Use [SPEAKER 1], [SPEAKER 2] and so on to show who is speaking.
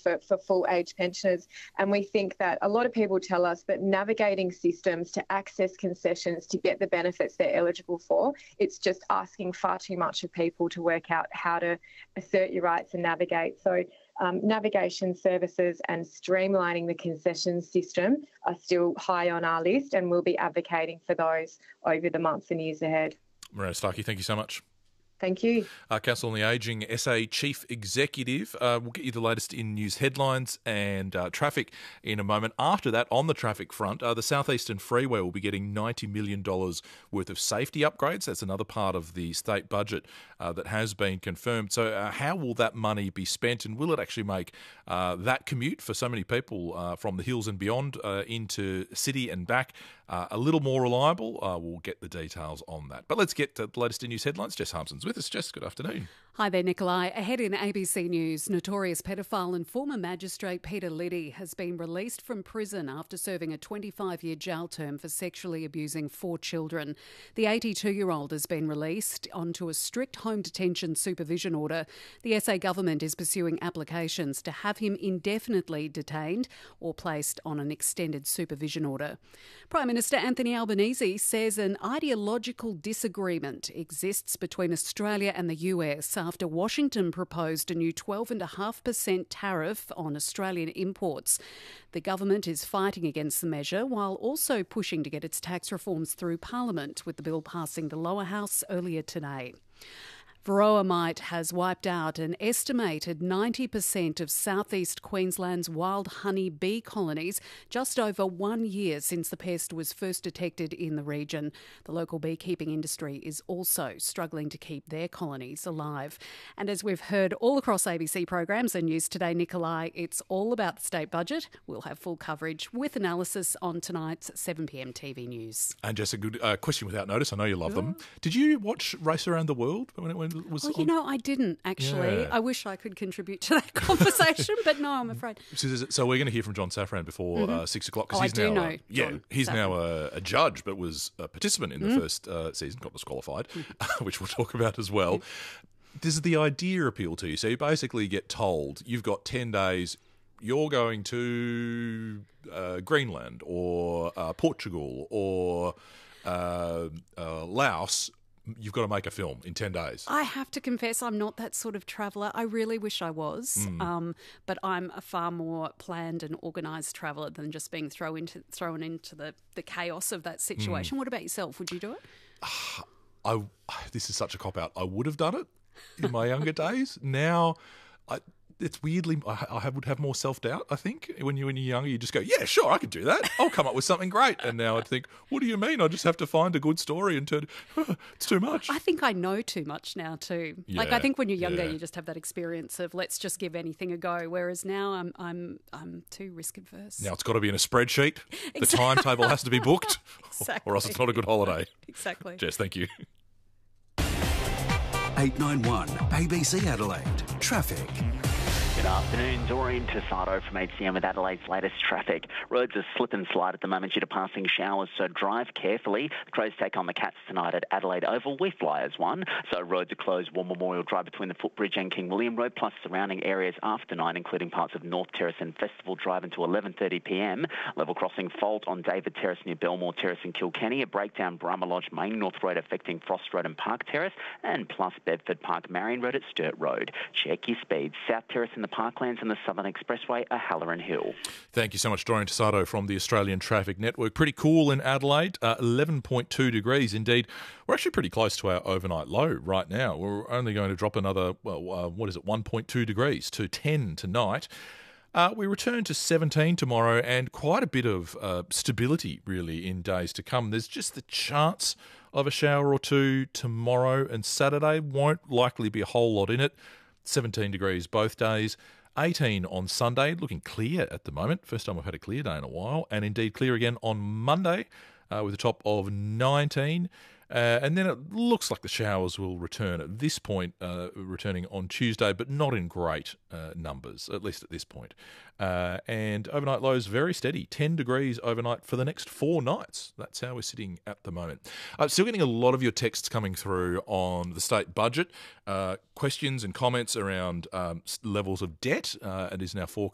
[SPEAKER 1] for full age pensioners. And we think that a lot of people tell us that navigating systems to access concessions to get the benefits they're eligible for, it's just asking far too much of people to work out how to assert your rights and navigate. So navigation services and streamlining the concessions system are still high on our list, and we'll be advocating for those over the months and years ahead.
[SPEAKER 2] Miranda Starkey, thank you so much.
[SPEAKER 1] Thank you.
[SPEAKER 2] Council on the Ageing SA Chief Executive. We'll get you the latest in news headlines and traffic in a moment. After that, on the traffic front, the South Eastern Freeway will be getting $90 million worth of safety upgrades. That's another part of the state budget that has been confirmed. So how will that money be spent, and will it actually make that commute for so many people from the hills and beyond into city and back a little more reliable? We'll get the details on that. But let's get to the latest in news headlines. Jess Harmson's with us. Jess, good afternoon.
[SPEAKER 3] Hi there, Nikolai. Ahead in ABC News, notorious pedophile and former magistrate Peter Liddy has been released from prison after serving a 25-year jail term for sexually abusing 4 children. The 82-year-old has been released onto a strict home detention supervision order. The SA government is pursuing applications to have him indefinitely detained or placed on an extended supervision order. Prime Minister Anthony Albanese says an ideological disagreement exists between Australia and the US after Washington proposed a new 12.5% tariff on Australian imports. The government is fighting against the measure while also pushing to get its tax reforms through Parliament, with the bill passing the lower house earlier today. Varroa mite has wiped out an estimated 90% of southeast Queensland's wild honey bee colonies just over 1 year since the pest was first detected in the region. The local beekeeping industry is also struggling to keep their colonies alive. And as we've heard all across ABC programs and News Today, Nikolai, it's all about the state budget. We'll have full coverage with analysis on tonight's 7pm TV news.
[SPEAKER 2] And just a good question without notice. I know you love them. Did you watch Race Around the World when it was on?
[SPEAKER 3] I didn't actually.
[SPEAKER 2] Yeah.
[SPEAKER 3] I wish I could contribute to that conversation, but no, I'm afraid.
[SPEAKER 2] So we're going to hear from John Safran before 6 o'clock.
[SPEAKER 3] I do know.
[SPEAKER 2] He's now a judge, but was a participant in the first season, got disqualified, which we'll talk about as well. Does the idea appeal to you? So you basically get told you've got 10 days. You're going to Greenland or Portugal or Laos. You've got to make a film in 10 days.
[SPEAKER 3] I have to confess I'm not that sort of traveller. I really wish I was, but I'm a far more planned and organised traveller than just being thrown into the chaos of that situation. What about yourself? Would you do it?
[SPEAKER 2] This is such a cop-out. I would have done it in my younger days. Now, it's weirdly, I would have more self-doubt, I think. When you're younger, you just go, yeah, sure, I could do that. I'll come up with something great. And now I think, what do you mean? I just have to find a good story and it's too much.
[SPEAKER 3] I think I know too much now too.
[SPEAKER 2] Yeah,
[SPEAKER 3] I think when you're younger, you just have that experience of let's just give anything a go. Whereas now I'm too risk adverse.
[SPEAKER 2] Now it's got to be in a spreadsheet. Exactly. The timetable has to be booked, or else it's not a good holiday.
[SPEAKER 3] Exactly.
[SPEAKER 2] Jess, thank you.
[SPEAKER 4] 891 ABC Adelaide. Traffic.
[SPEAKER 5] Good afternoon, Doreen Tassado from HCM with Adelaide's latest traffic. Roads are slip and slide at the moment due to passing showers, so drive carefully. The Crows take on the Cats tonight at Adelaide Oval. We Flyers won, so roads are closed. War Memorial Drive between the Footbridge and King William Road, plus surrounding areas after 9, including parts of North Terrace and Festival Drive until 11:30pm. Level crossing fault on David Terrace near Belmore Terrace in Kilkenny. A breakdown Brahma Lodge Main North Road affecting Frost Road and Park Terrace, and plus Bedford Park Marion Road at Sturt Road. Check your speeds. South Terrace in the Parklands and the Southern Expressway are Halloran Hill.
[SPEAKER 2] Thank you so much, Dorian Tassado from the Australian Traffic Network. Pretty cool in Adelaide, 11.2 degrees. Indeed, we're actually pretty close to our overnight low right now. We're only going to drop another, 1.2 degrees to 10 tonight. We return to 17 tomorrow and quite a bit of stability, really, in days to come. There's just the chance of a shower or two tomorrow and Saturday. Won't likely be a whole lot in it. 17 degrees both days. 18 on Sunday, looking clear at the moment. First time we've had a clear day in a while. And indeed clear again on Monday with a top of 19. And then it looks like the showers will return at this point, returning on Tuesday, but not in great numbers, at least at this point. And overnight lows very steady, 10 degrees overnight for the next 4 nights. That's how we're sitting at the moment. Still getting a lot of your texts coming through on the state budget, questions and comments around levels of debt. It is now